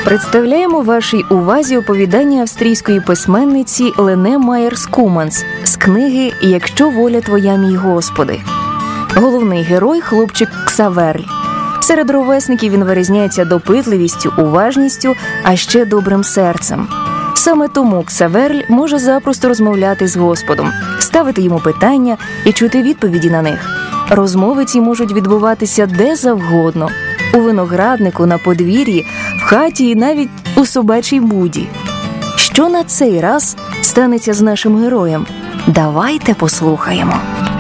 Представляємо вашій увазі оповідання австрійської письменниці Лене Майєрс-Куманс з книги «Якщо воля твоя, мій Господи». Головний герой – хлопчик Ксаверль. Серед ровесників він вирізняється допитливістю, уважністю, а ще добрим серцем. Саме тому Ксаверль може запросто розмовляти з Господом, ставити йому питання і чути відповіді на них. Розмови ці можуть відбуватися де завгодно – у винограднику, на подвір'ї, в хаті і навіть у собачій буді. Що на цей раз станеться з нашим героєм? Давайте послухаємо.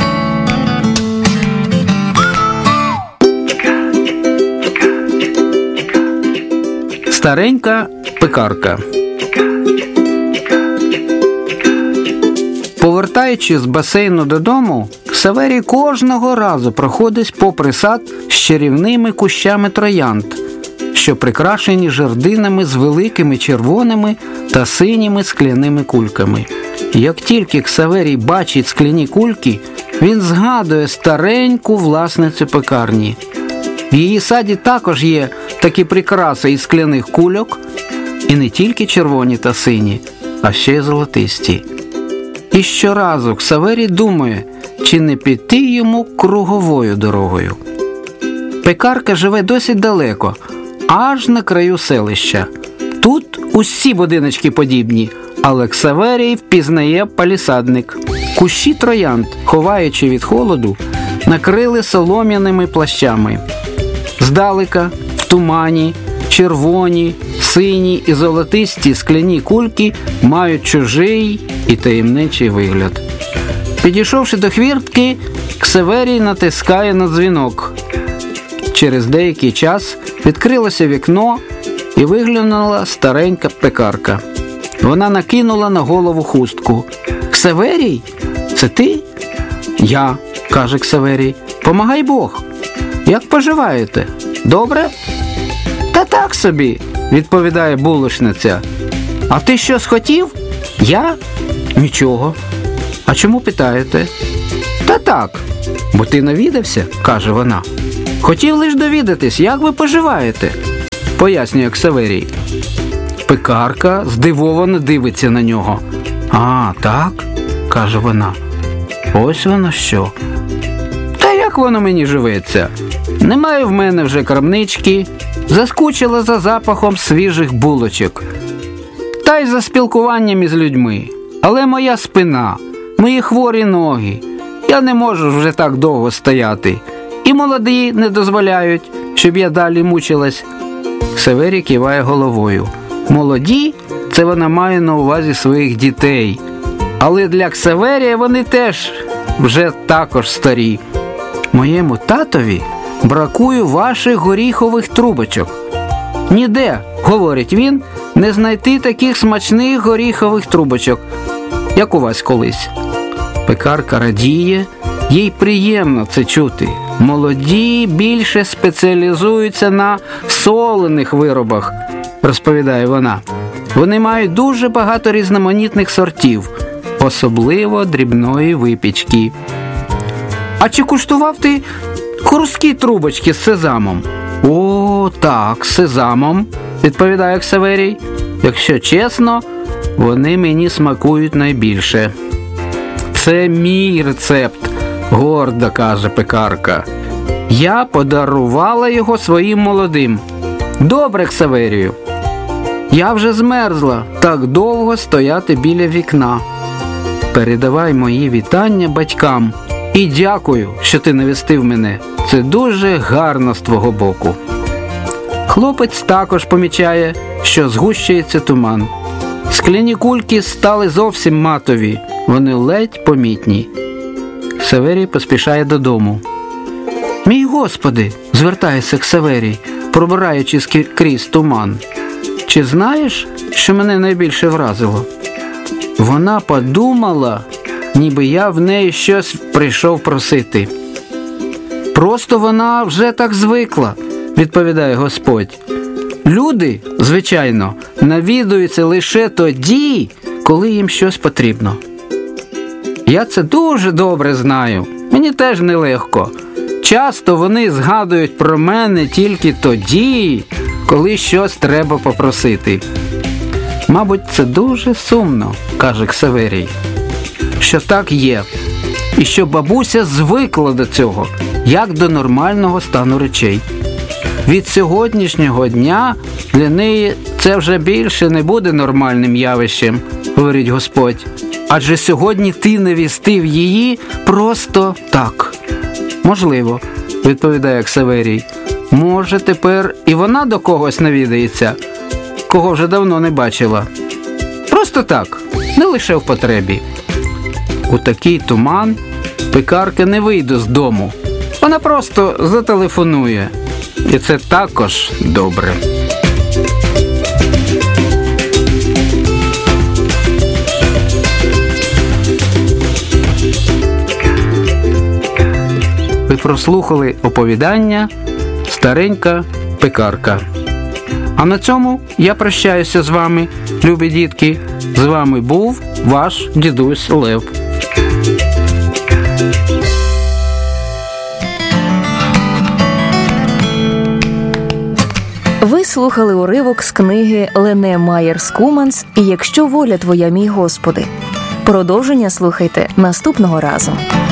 Старенька пекарка. Повертаючись з басейну додому, Ксаверій кожного разу проходить попри сад з чарівними кущами троянд, що прикрашені жердинами з великими червоними та синіми скляними кульками. Як тільки Ксаверій бачить скляні кульки, він згадує стареньку власницю пекарні. В її саді також є такі прикраси із скляних кульок, і не тільки червоні та сині, а ще й золотисті. І щоразу Ксаверій думає, чи не піти йому круговою дорогою. Пекарка живе досить далеко, аж на краю селища. Тут усі будиночки подібні, але Ксаверій впізнає палісадник. Кущі троянд, ховаючи від холоду, накрили солом'яними плащами. Здалека, в тумані, червоні, сині і золотисті скляні кульки мають чужий і таємничий вигляд. Підійшовши до хвіртки, Ксаверій натискає на дзвінок. Через деякий час відкрилося вікно і виглянула старенька пекарка. Вона накинула на голову хустку. «Ксаверій, це ти?» «Я», – каже Ксаверій. «Помагай Бог. Як поживаєте? Добре?» «Та так собі», – відповідає булочниця. «А ти щось хотів?» «Я? Нічого». «А чому питаєте?» «Та так, бо ти навідався», – каже вона. «Хотів лиш довідатись, як ви поживаєте», – пояснює Ксаверій. Пекарка здивовано дивиться на нього. «А, так?» – каже вона. «Ось воно що. Та як воно мені живеться? Немає в мене вже крамнички, заскучила за запахом свіжих булочок. Та й за спілкуванням із людьми. Але моя спина, мої хворі ноги, я не можу вже так довго стояти. І молоді не дозволяють, щоб я далі мучилась». Ксаверій киває головою. Молоді – це вона має на увазі своїх дітей. Але для Ксаверія вони теж вже також старі. «Моєму татові бракує ваших горіхових трубочок. Ніде, – говорить він, – не знайти таких смачних горіхових трубочок, як у вас колись». Пекарка радіє, їй приємно це чути. Молоді більше спеціалізуються на солених виробах, розповідає вона. Вони мають дуже багато різноманітних сортів, особливо дрібної випічки. «А чи куштував ти хрусткі трубочки з сезамом?» «О, так, з сезамом», – відповідає Ксаверій. «Якщо чесно, вони мені смакують найбільше». «Це мій рецепт», – гордо каже пекарка. «Я подарувала його своїм молодим». «Добре, Ксаверію. Я вже змерзла так довго стояти біля вікна. Передавай мої вітання батькам і дякую, що ти навістив мене. Це дуже гарно з твого боку». Хлопець також помічає, що згущується туман. Скляні кульки стали зовсім матові, вони ледь помітні. Ксаверій поспішає додому. «Мій Господи!» – звертається Ксаверій, пробираючись крізь туман. «Чи знаєш, що мене найбільше вразило?» Вона подумала, ніби я в неї щось прийшов просити. «Просто вона вже так звикла», – відповідає Господь. «Люди, звичайно, навідуються лише тоді, коли їм щось потрібно. Я це дуже добре знаю, мені теж нелегко. Часто вони згадують про мене тільки тоді, коли щось треба попросити. Мабуть, це дуже сумно, каже Ксаверій, що так є, і що бабуся звикла до цього, як до нормального стану речей. Від сьогоднішнього дня для неї це вже більше не буде нормальним явищем, говорить Господь. Адже сьогодні ти навістив її просто так. Можливо, відповідає Ксаверій. Може, тепер і вона до когось навідається, кого вже давно не бачила. Просто так, не лише в потребі. У такий туман пекарка не вийде з дому. Вона просто зателефонує. І це також добре. Ви прослухали оповідання «Старенька пекарка». А на цьому я прощаюся з вами, любі дітки. З вами був ваш дідусь Лев. Ви слухали уривок з книги Лене Майер Скуманс «І якщо воля твоя, мій Господи». Продовження слухайте наступного разу.